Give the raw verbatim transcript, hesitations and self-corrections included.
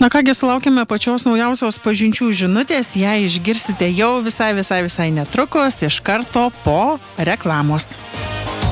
Na kągi, sulaukime pačios naujausios pažinčių žinutės, ją išgirsite jau visai, visai, visai netrukus, iš karto po reklamos.